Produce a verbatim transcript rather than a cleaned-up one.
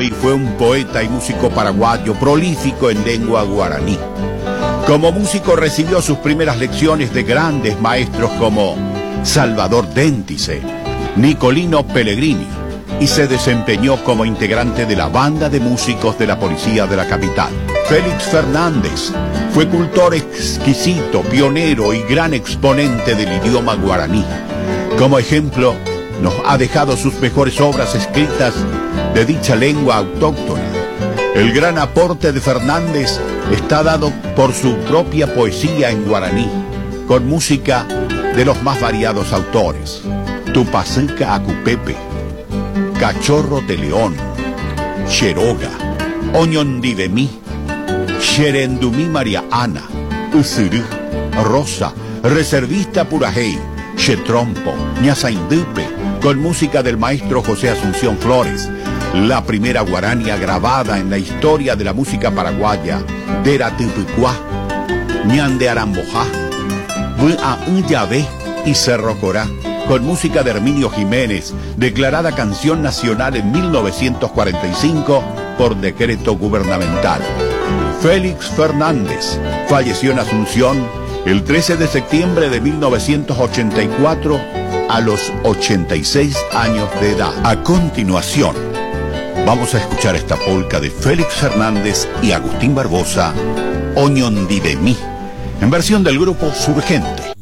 Rui fue un poeta y músico paraguayo prolífico en lengua guaraní. Como músico recibió sus primeras lecciones de grandes maestros como Salvador Déntice, Nicolino Pellegrini, y se desempeñó como integrante de la banda de músicos de la policía de la capital. Félix Fernández fue cultor exquisito, pionero y gran exponente del idioma guaraní. Como ejemplo, nos ha dejado sus mejores obras escritas de dicha lengua autóctona. El gran aporte de Fernández está dado por su propia poesía en guaraní, con música de los más variados autores: Tupacica Acupepe, Cachorro de León, Cheroga, Oñondidemí, Xerendumí María Ana, Usurú, Rosa, Reservista Purajey, Chetrompo, Ñazaindupe, con música del maestro José Asunción Flores, la primera guarania grabada en la historia de la música paraguaya, Dera Tupucuá, Ñan de Arambojá, Bua Unyabé y Cerro Corá, con música de Herminio Jiménez, declarada canción nacional en mil novecientos cuarenta y cinco por decreto gubernamental. Félix Fernández falleció en Asunción el trece de septiembre de mil novecientos ochenta y cuatro a los ochenta y seis años de edad. A continuación, vamos a escuchar esta polca de Félix Fernández y Agustín Barbosa, Oñondidemí, en versión del grupo Surgente.